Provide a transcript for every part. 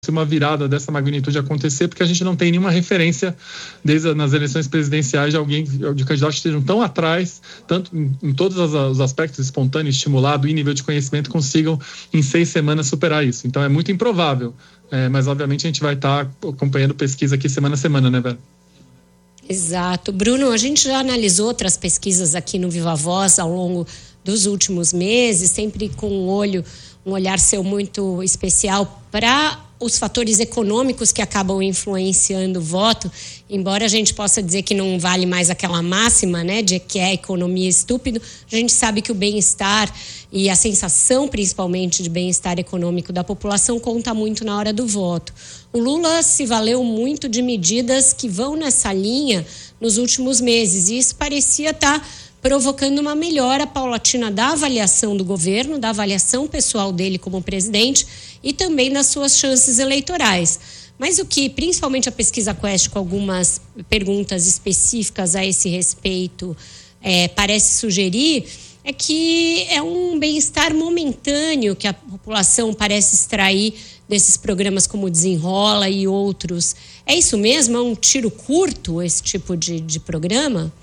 uma virada dessa magnitude acontecer, porque a gente não tem nenhuma referência nas eleições presidenciais de candidatos que estejam tão atrás, tanto em todos os aspectos, espontâneo, estimulado e nível de conhecimento, consigam em 6 semanas superar isso. Então é muito improvável, mas obviamente a gente vai estar acompanhando pesquisa aqui semana a semana, né, Vera? Exato. Bruno, a gente já analisou outras pesquisas aqui no Viva Voz ao longo dos últimos meses, sempre com um olhar seu muito especial para os fatores econômicos que acabam influenciando o voto, embora a gente possa dizer que não vale mais aquela máxima, né, de que é economia estúpido, a gente sabe que o bem-estar e a sensação, principalmente, de bem-estar econômico da população conta muito na hora do voto. O Lula se valeu muito de medidas que vão nessa linha nos últimos meses, e isso parecia estar provocando uma melhora paulatina da avaliação do governo, da avaliação pessoal dele como presidente e também das suas chances eleitorais. Mas o que, principalmente a pesquisa Quest, com algumas perguntas específicas a esse respeito, parece sugerir, é que é um bem-estar momentâneo que a população parece extrair desses programas como Desenrola e outros. É isso mesmo? É um tiro curto esse tipo de programa?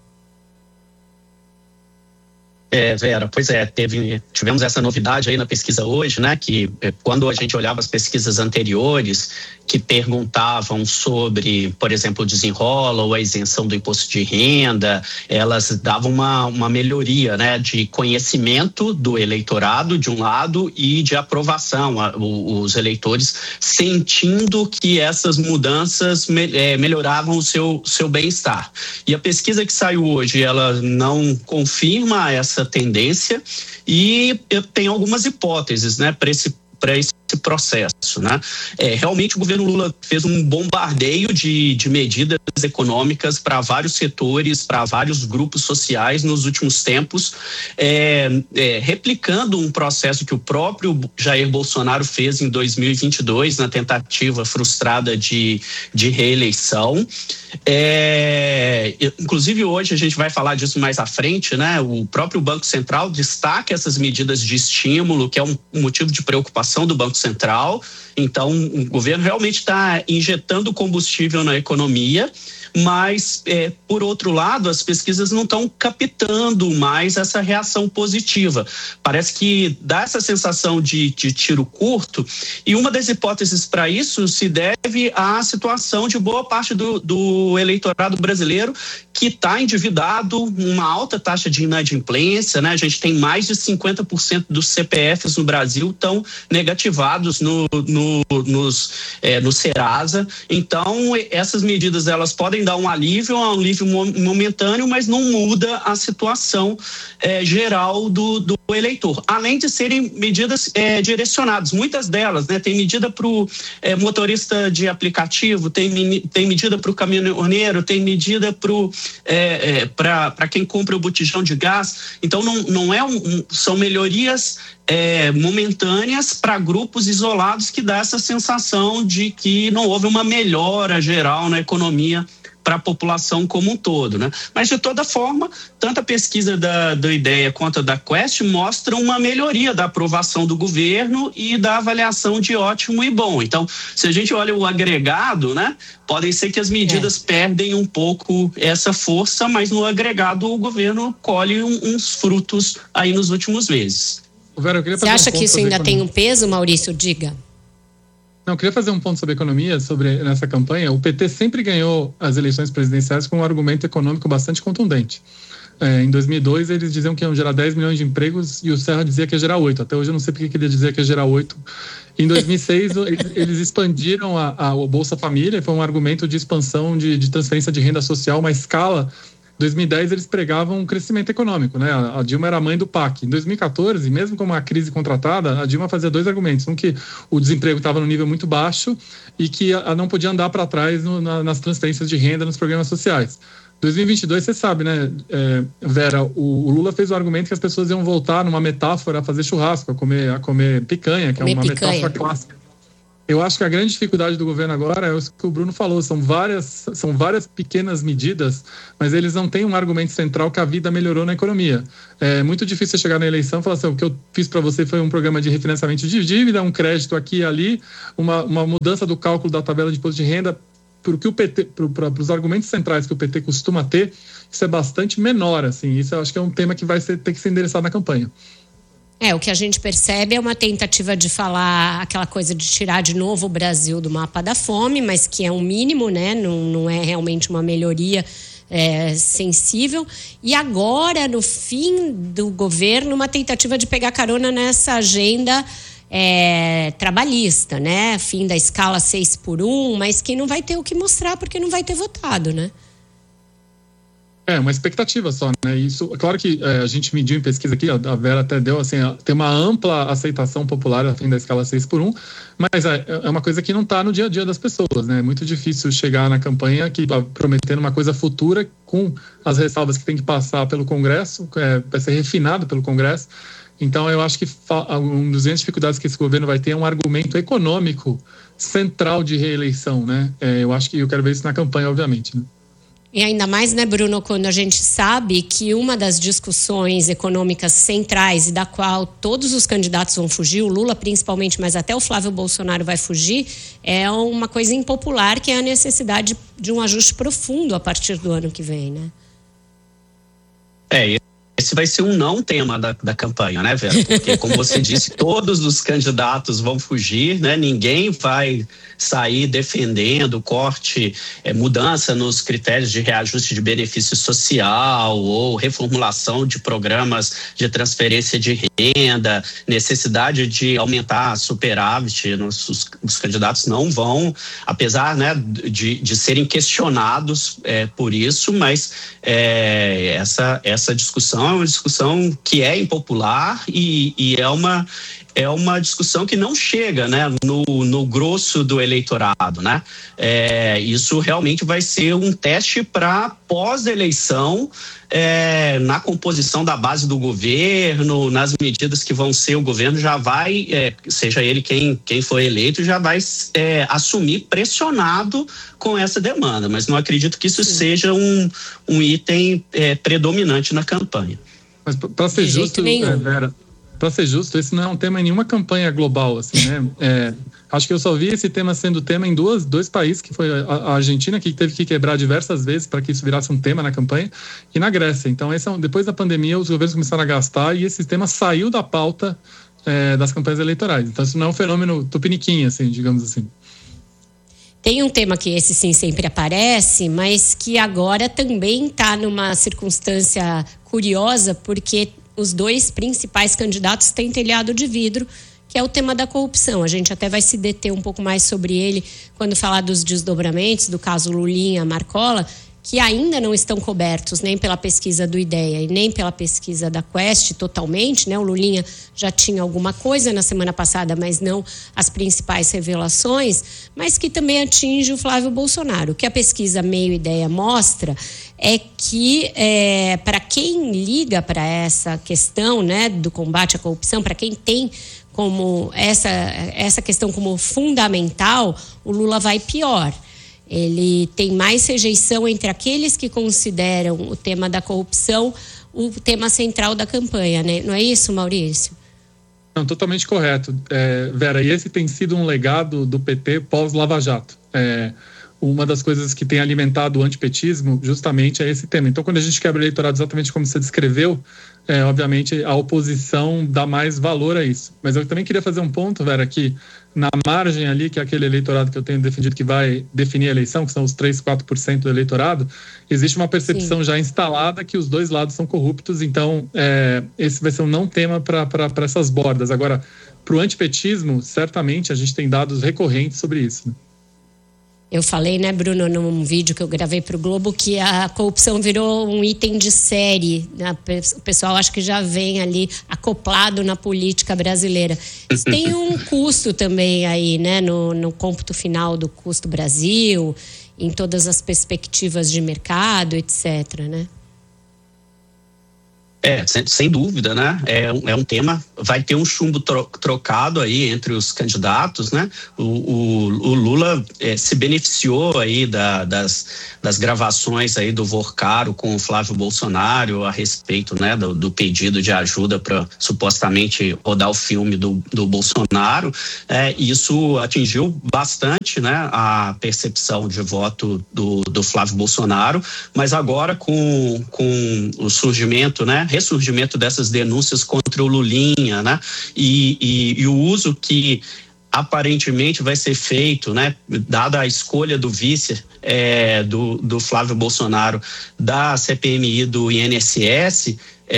Vera, pois é, tivemos essa novidade aí na pesquisa hoje, né, que quando a gente olhava as pesquisas anteriores que perguntavam sobre, por exemplo, o Desenrola ou a isenção do imposto de renda, elas davam uma melhoria, né, de conhecimento do eleitorado de um lado e de aprovação, os eleitores sentindo que essas mudanças melhoravam o seu bem-estar. E a pesquisa que saiu hoje, ela não confirma essa tendência e tem algumas hipóteses, né, para esse processo, né? Realmente o governo Lula fez um bombardeio de medidas econômicas para vários setores, para vários grupos sociais nos últimos tempos, replicando um processo que o próprio Jair Bolsonaro fez em 2022 na tentativa frustrada de reeleição. Inclusive hoje a gente vai falar disso mais à frente, né? O próprio Banco Central destaca essas medidas de estímulo, que é um motivo de preocupação do Banco Central. Então, o governo realmente está injetando combustível na economia, mas, por outro lado, as pesquisas não estão captando mais essa reação positiva. Parece que dá essa sensação de tiro curto, e uma das hipóteses para isso se deve à situação de boa parte do eleitorado brasileiro que está endividado, uma alta taxa de inadimplência, né? A gente tem mais de 50% dos CPFs no Brasil estão negativados no Serasa. Então, essas medidas elas podem dar um alívio momentâneo, mas não muda a situação geral do eleitor. Além de serem medidas direcionadas, muitas delas, né? Tem medida para o motorista de aplicativo, tem medida para o caminhoneiro, tem medida para quem compra o botijão de gás. Então são melhorias momentâneas para grupos isolados que dá essa sensação de que não houve uma melhora geral na economia para a população como um todo, né? Mas de toda forma, tanto a pesquisa do IDEA quanto a da Quest mostram uma melhoria da aprovação do governo e da avaliação de ótimo e bom. Então, se a gente olha o agregado, né, podem ser que as medidas perdem um pouco essa força, mas no agregado o governo colhe uns frutos aí nos últimos meses. Vera, você acha que isso ainda tem um peso, Maurício? Diga. Não, eu queria fazer um ponto sobre economia, nessa campanha. O PT sempre ganhou as eleições presidenciais com um argumento econômico bastante contundente. Em 2002, eles diziam que iam gerar 10 milhões de empregos e o Serra dizia que ia gerar 8. Até hoje eu não sei porque ele dizia que ia gerar 8. Em 2006, eles expandiram a Bolsa Família, foi um argumento de expansão de transferência de renda social, uma escala. Em 2010, eles pregavam um crescimento econômico, né? A Dilma era a mãe do PAC. Em 2014, mesmo com uma crise contratada, a Dilma fazia 2 argumentos. Um, que o desemprego estava no nível muito baixo e que não podia andar para trás nas transferências de renda nos programas sociais. 2022, você sabe, né, Vera, o Lula fez o argumento que as pessoas iam voltar, numa metáfora, a fazer churrasco, a comer picanha, que é uma metáfora clássica. Eu acho que a grande dificuldade do governo agora é o que o Bruno falou, são várias pequenas medidas, mas eles não têm um argumento central que a vida melhorou na economia. É muito difícil você chegar na eleição e falar assim, o que eu fiz para você foi um programa de refinanciamento de dívida, um crédito aqui e ali, uma mudança do cálculo da tabela de imposto de renda, para os argumentos centrais que o PT costuma ter, isso é bastante menor, assim, isso eu acho que é um tema que vai ter que ser endereçado na campanha. O que a gente percebe é uma tentativa de falar aquela coisa de tirar de novo o Brasil do mapa da fome, mas que é um mínimo, né? Não é realmente uma melhoria sensível. E agora, no fim do governo, uma tentativa de pegar carona nessa agenda trabalhista, né? Fim da escala 6x1, mas que não vai ter o que mostrar porque não vai ter votado, né? Uma expectativa só, né? Isso, claro que a gente mediu em pesquisa aqui, a Vera até deu, assim, tem uma ampla aceitação popular a fim da escala 6x1, mas é uma coisa que não está no dia a dia das pessoas, né? É muito difícil chegar na campanha prometendo uma coisa futura com as ressalvas que tem que passar pelo Congresso, vai ser refinado pelo Congresso. Então, eu acho que uma das grandes dificuldades que esse governo vai ter é um argumento econômico central de reeleição, né? Eu acho que eu quero ver isso na campanha, obviamente, né? E ainda mais, né, Bruno, quando a gente sabe que uma das discussões econômicas centrais e da qual todos os candidatos vão fugir, o Lula principalmente, mas até o Flávio Bolsonaro vai fugir, é uma coisa impopular, que é a necessidade de um ajuste profundo a partir do ano que vem, né? Esse vai ser um não tema da campanha, né, Vera? Porque, como você disse, todos os candidatos vão fugir, né? Ninguém vai sair defendendo corte, mudança nos critérios de reajuste de benefício social ou reformulação de programas de transferência de renda, necessidade de aumentar a superávit. Os candidatos não vão, apesar, né, de serem questionados por isso, mas essa discussão é uma discussão que é impopular e é uma discussão que não chega, né, no grosso do eleitorado, né? Isso realmente vai ser um teste para pós-eleição, na composição da base do governo, nas medidas que vão ser, o governo já vai, seja ele quem for eleito, já vai assumir pressionado com essa demanda, mas não acredito que isso seja um item predominante na campanha. Mas para ser justo, Vera, para ser justo, esse não é um tema em nenhuma campanha global, assim, né? Acho que eu só vi esse tema sendo tema em dois países, que foi a Argentina, que teve que quebrar diversas vezes para que isso virasse um tema na campanha, e na Grécia. Então, depois da pandemia, os governos começaram a gastar e esse tema saiu da pauta das campanhas eleitorais. Então, isso não é um fenômeno tupiniquim, assim, digamos assim. Tem um tema que esse sim sempre aparece, mas que agora também está numa circunstância curiosa, porque os dois principais candidatos têm telhado de vidro, que é o tema da corrupção. A gente até vai se deter um pouco mais sobre ele quando falar dos desdobramentos do caso Lulinha-Marcola, que ainda não estão cobertos nem pela pesquisa do IDEA e nem pela pesquisa da Quest totalmente, né? O Lulinha já tinha alguma coisa na semana passada, mas não as principais revelações, mas que também atinge o Flávio Bolsonaro. O que a pesquisa Meio IDEA mostra é que para quem liga para essa questão, né, do combate à corrupção, para quem tem como essa questão como fundamental, o Lula vai pior. Ele tem mais rejeição entre aqueles que consideram o tema da corrupção o tema central da campanha, né? Não é isso, Maurício? Não, totalmente correto, Vera. E esse tem sido um legado do PT pós-Lava Jato. Uma das coisas que tem alimentado o antipetismo justamente é esse tema. Então, quando a gente quebra o eleitorado exatamente como você descreveu, obviamente a oposição dá mais valor a isso. Mas eu também queria fazer um ponto, Vera, que na margem ali, que é aquele eleitorado que eu tenho defendido que vai definir a eleição, que são os 3, 4% do eleitorado, existe uma percepção já instalada que os dois lados são corruptos, então esse vai ser um não tema para essas bordas. Agora, para o antipetismo, certamente a gente tem dados recorrentes sobre isso, né? Eu falei, né, Bruno, num vídeo que eu gravei para o Globo, que a corrupção virou um item de série, né? O pessoal acho que já vem ali acoplado na política brasileira. Isso tem um custo também aí, né, no cômputo final do custo Brasil, em todas as perspectivas de mercado, etc., né? Sem dúvida, né? É um tema, vai ter um chumbo trocado aí entre os candidatos, né? O Lula se beneficiou aí das gravações aí do Vorcaro com o Flávio Bolsonaro a respeito, né, do pedido de ajuda para supostamente rodar o filme do Bolsonaro. Isso atingiu bastante, né, a percepção de voto do Flávio Bolsonaro, mas agora com o surgimento, né, ressurgimento dessas denúncias contra o Lulinha, né? E o uso que aparentemente vai ser feito, né, dada a escolha do vice do Flávio Bolsonaro da CPMI do INSS,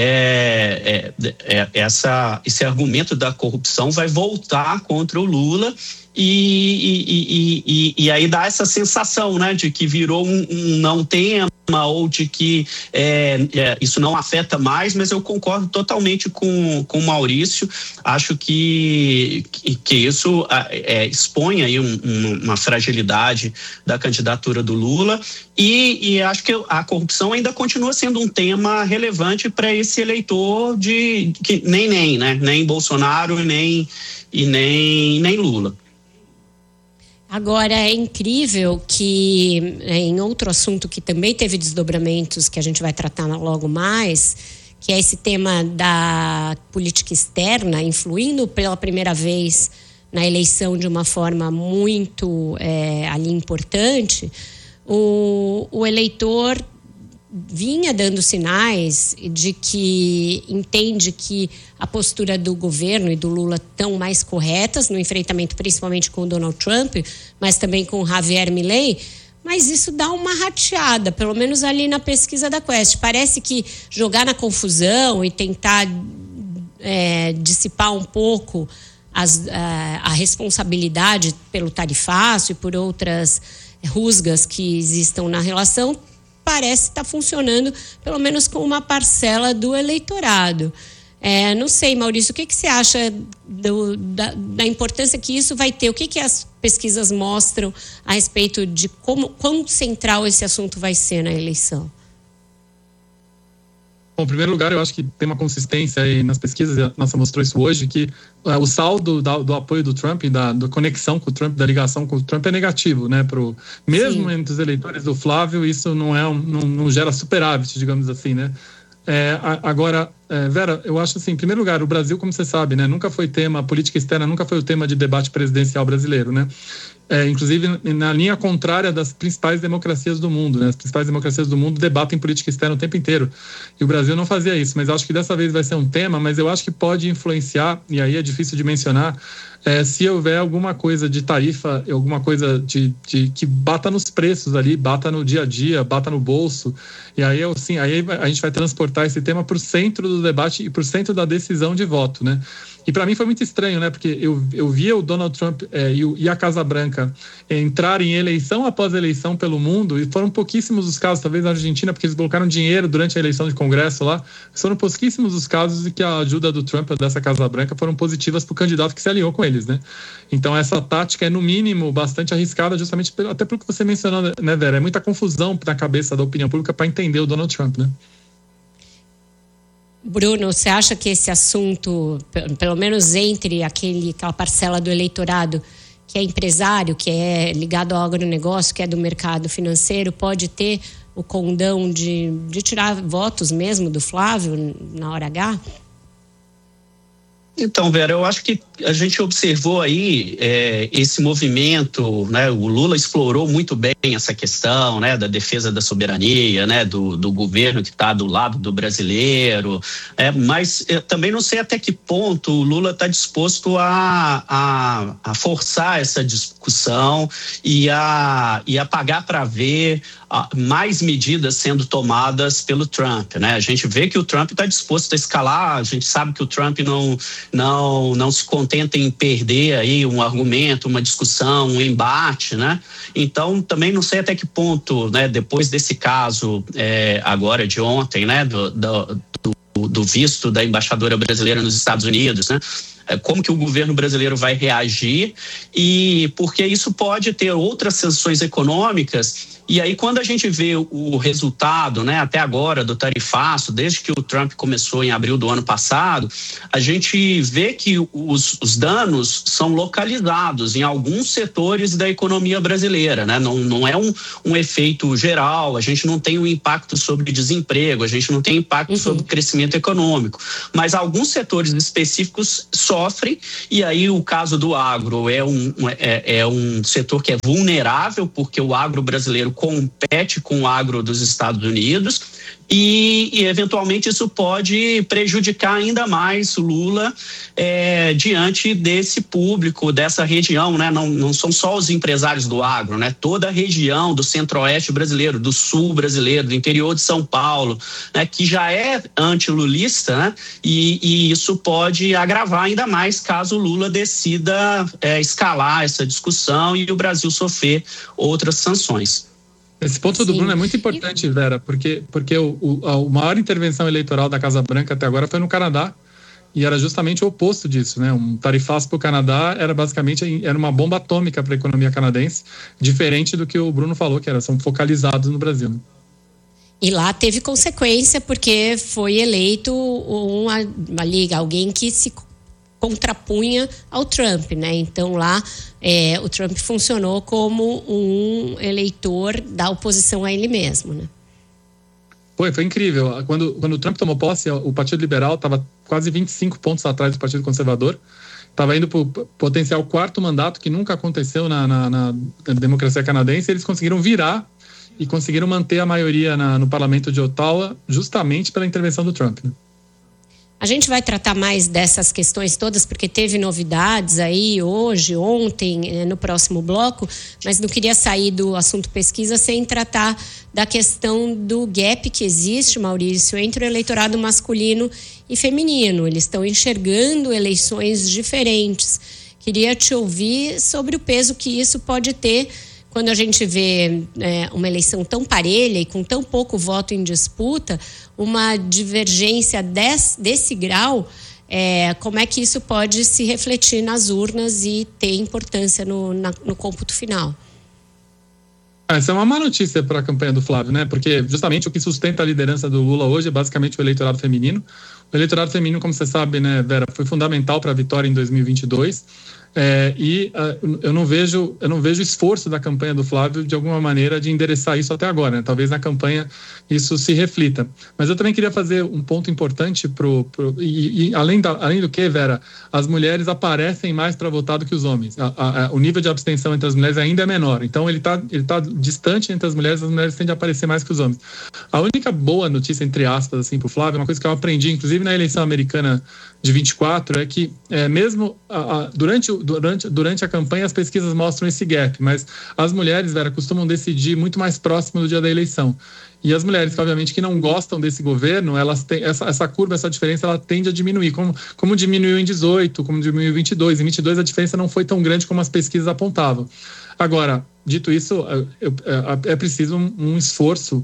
esse argumento da corrupção vai voltar contra o Lula. E aí dá essa sensação, né, de que virou um não tema, ou de que isso não afeta mais, mas eu concordo totalmente com o Maurício. Acho que isso expõe aí uma fragilidade da candidatura do Lula, e acho que a corrupção ainda continua sendo um tema relevante para esse eleitor que nem Bolsonaro e nem Lula. Agora, é incrível que, em outro assunto que também teve desdobramentos, que a gente vai tratar logo mais, que é esse tema da política externa, influindo pela primeira vez na eleição de uma forma muito ali importante, o eleitor vinha dando sinais de que entende que a postura do governo e do Lula estão mais corretas no enfrentamento, principalmente com o Donald Trump, mas também com o Javier Milei, mas isso dá uma rateada, pelo menos ali na pesquisa da Quest. Parece que jogar na confusão e tentar dissipar um pouco a responsabilidade pelo tarifaço e por outras rusgas que existam na relação parece estar funcionando, pelo menos com uma parcela do eleitorado. Não sei, Maurício, o que você acha da importância que isso vai ter? O que as pesquisas mostram a respeito de quão central esse assunto vai ser na eleição? Bom, em primeiro lugar, eu acho que tem uma consistência aí nas pesquisas, a nossa mostrou isso hoje, que o saldo do apoio do Trump, da conexão com o Trump, da ligação com o Trump é negativo, né? Mesmo Sim. Entre os eleitores do Flávio, isso não gera superávit, digamos assim, né? Agora, Vera, eu acho assim, em primeiro lugar, o Brasil, como você sabe, né, nunca foi tema, política externa nunca foi o tema de debate presidencial brasileiro, né? Inclusive na linha contrária das principais democracias do mundo, né? As principais democracias do mundo debatem política externa o tempo inteiro, e o Brasil não fazia isso, mas eu acho que dessa vez vai ser um tema, mas eu acho que pode influenciar, e aí é difícil de mencionar, se houver alguma coisa de tarifa, alguma coisa que bata nos preços ali, bata no dia a dia, bata no bolso, e aí a gente vai transportar esse tema para o centro do debate e para o centro da decisão de voto, né? E para mim foi muito estranho, né? Porque eu via o Donald Trump e a Casa Branca entrarem em eleição após eleição pelo mundo, e foram pouquíssimos os casos, talvez na Argentina, porque eles colocaram dinheiro durante a eleição de Congresso lá, foram pouquíssimos os casos em que a ajuda do Trump, dessa Casa Branca, foram positivas para o candidato que se alinhou com eles, né? Então essa tática é, no mínimo, bastante arriscada, justamente até pelo que você mencionou, né, Vera? É muita confusão na cabeça da opinião pública para entender o Donald Trump, né? Bruno, você acha que esse assunto, pelo menos entre aquela parcela do eleitorado que é empresário, que é ligado ao agronegócio, que é do mercado financeiro, pode ter o condão de tirar votos mesmo do Flávio na hora H? Então, Vera, eu acho que a gente observou aí esse movimento, né? O Lula explorou muito bem essa questão, né, da defesa da soberania, né, do governo que está do lado do brasileiro, mas também não sei até que ponto o Lula está disposto a forçar essa discussão e a pagar para ver mais medidas sendo tomadas pelo Trump, né? A gente vê que o Trump está disposto a escalar, a gente sabe que o Trump não se contenta em perder aí um argumento, uma discussão, um embate, né? Então, também não sei até que ponto, né, depois desse caso agora de ontem, né, do visto da embaixadora brasileira nos Estados Unidos, né? como que o governo brasileiro vai reagir, e porque isso pode ter outras sanções econômicas. E aí, quando a gente vê o resultado, né, até agora, do tarifaço, desde que o Trump começou em abril do ano passado, a gente vê que os danos são localizados em alguns setores da economia brasileira, né? Não é um efeito geral, a gente não tem um impacto sobre desemprego, a gente não tem impacto sobre crescimento econômico, mas alguns setores específicos sofrem, e aí o caso do agro é um setor que é vulnerável, porque o agro brasileiro compete com o agro dos Estados Unidos, e eventualmente isso pode prejudicar ainda mais o Lula diante desse público, dessa região, né? Não são só os empresários do agro, né? Toda a região do centro-oeste brasileiro, do sul brasileiro, do interior de São Paulo, né? Que já é antilulista, né? E isso pode agravar ainda mais caso o Lula decida escalar essa discussão e o Brasil sofrer outras sanções. Esse ponto do Bruno é muito importante, Vera, porque a maior intervenção eleitoral da Casa Branca até agora foi no Canadá, e era justamente o oposto disso, né? Um tarifaço para o Canadá era uma bomba atômica para a economia canadense, diferente do que o Bruno falou, que são focalizados no Brasil, né? E lá teve consequência, porque foi eleito alguém que se contrapunha ao Trump, né? Então lá o Trump funcionou como um eleitor da oposição a ele mesmo, né? Foi incrível. Quando o Trump tomou posse, o Partido Liberal estava quase 25 pontos atrás do Partido Conservador. Estava indo para o potencial 4º mandato, que nunca aconteceu na democracia canadense. Eles conseguiram virar e conseguiram manter a maioria no parlamento de Ottawa, justamente pela intervenção do Trump, né? A gente vai tratar mais dessas questões todas, porque teve novidades aí hoje, ontem, no próximo bloco, mas não queria sair do assunto pesquisa sem tratar da questão do gap que existe, Maurício, entre o eleitorado masculino e feminino. Eles estão enxergando eleições diferentes. Queria te ouvir sobre o peso que isso pode ter quando a gente vê uma eleição tão parelha e com tão pouco voto em disputa, uma divergência desse grau, como é que isso pode se refletir nas urnas e ter importância no cômputo final? Essa é uma má notícia para a campanha do Flávio, né? Porque justamente o que sustenta a liderança do Lula hoje é basicamente o eleitorado feminino. O eleitorado feminino, como você sabe, né, Vera, foi fundamental para a vitória em 2022. Eu não vejo esforço da campanha do Flávio de alguma maneira de endereçar isso até agora, né? Talvez na campanha isso se reflita, mas eu também queria fazer um ponto importante além do que, Vera, as mulheres aparecem mais para votar do que os homens. O nível de abstenção entre as mulheres ainda é menor, então ele tá distante entre as mulheres tendem a aparecer mais que os homens. A única boa notícia, entre aspas, assim, para o Flávio, uma coisa que eu aprendi inclusive na eleição americana de 24, é que mesmo durante a campanha as pesquisas mostram esse gap, mas as mulheres, Vera, costumam decidir muito mais próximo do dia da eleição. E as mulheres, que obviamente que não gostam desse governo, elas têm essa curva, essa diferença, ela tende a diminuir, como diminuiu em 18, como diminuiu em 22. Em 22 a diferença não foi tão grande como as pesquisas apontavam. Agora, dito isso, é preciso um esforço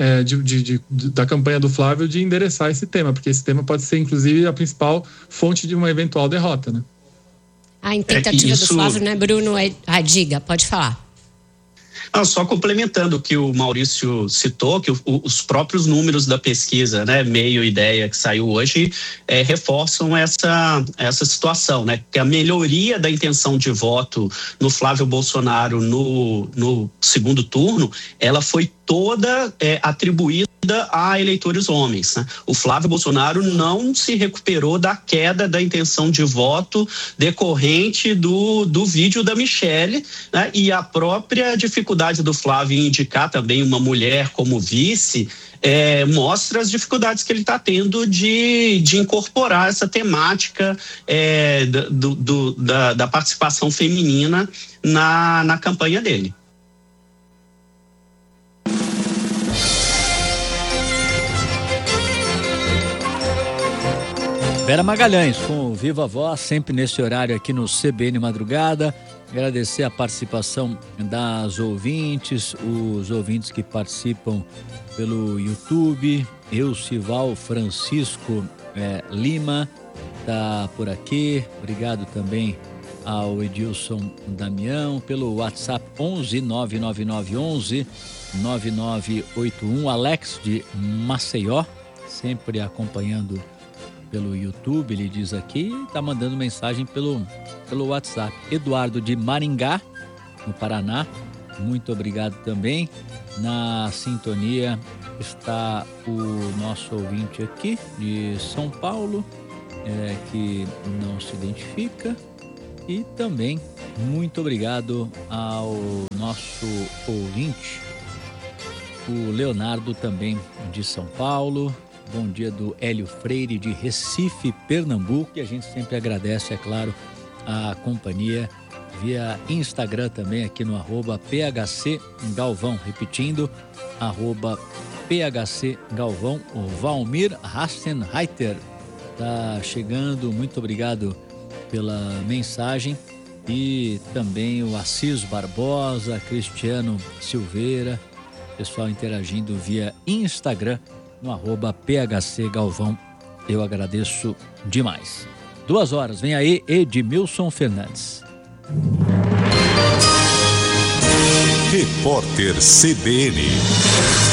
da campanha do Flávio de endereçar esse tema, porque esse tema pode ser, inclusive, a principal fonte de uma eventual derrota, né? A tentativa do Flávio, né, Bruno? Diga, pode falar. Só complementando o que o Maurício citou, que os próprios números da pesquisa, né, Meio Ideia, que saiu hoje, reforçam essa situação, né? Que a melhoria da intenção de voto no Flávio Bolsonaro no segundo turno, ela foi toda atribuída a eleitores homens, né? O Flávio Bolsonaro não se recuperou da queda da intenção de voto decorrente do vídeo da Michelle, né? E a própria dificuldade do Flávio em indicar também uma mulher como vice mostra as dificuldades que ele está tendo de incorporar essa temática da participação feminina na campanha dele. Vera Magalhães, com Viva Voz, sempre nesse horário aqui no CBN Madrugada. Agradecer a participação das ouvintes, os ouvintes que participam pelo YouTube, Eucival Francisco Lima, está por aqui. Obrigado também ao Edilson Damião pelo WhatsApp 11 999 11 9981. Alex de Maceió, sempre acompanhando pelo YouTube, ele diz aqui, está mandando mensagem pelo WhatsApp. Eduardo de Maringá, no Paraná, muito obrigado também. Na sintonia está o nosso ouvinte aqui de São Paulo, que não se identifica. E também muito obrigado ao nosso ouvinte, o Leonardo, também de São Paulo. Bom dia do Hélio Freire, de Recife, Pernambuco. E a gente sempre agradece, é claro, a companhia via Instagram também, aqui no @PHC Galvão. Repetindo, @PHC Galvão. O Valmir Rastenreiter está chegando. Muito obrigado pela mensagem. E também o Assis Barbosa, Cristiano Silveira, pessoal interagindo via Instagram no @PHC Galvão. Eu agradeço demais. 2 horas, vem aí Edmilson Fernandes. Repórter CBN.